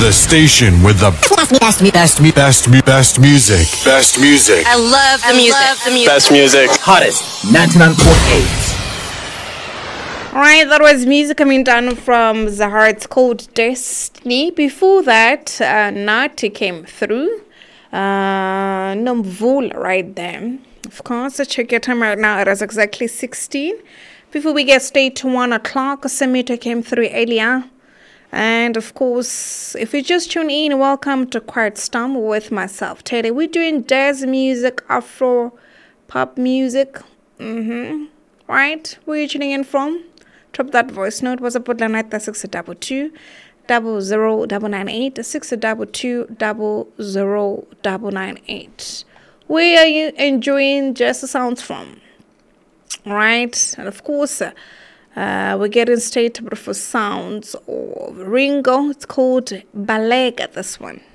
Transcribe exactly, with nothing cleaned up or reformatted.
The station with the best, best, best, best, best music. Best music. I love the I music. love the music. Best music. Hottest ninety-nine point eight. Alright, that was music coming down from Zahar. It's called Destiny. Before that, uh, Nati came through. Uh, Nomvula right there. Of course, so check your time right now. It is exactly sixteen. Before we get straight to one o'clock, Samita came through earlier. And of course, if you just tune in, welcome to Quiet Storm with myself, Teddy. We're doing jazz music, Afro, pop music. Mm-hmm. Right? Where are you tuning in from? Drop that voice note. Was up with the night six double two double zero double nine eight six double two double zero double nine eight. Where are you enjoying jazz sounds from? Right? And of course, uh, Uh, we're getting straight for sounds of Ringo. It's called Balega, this one.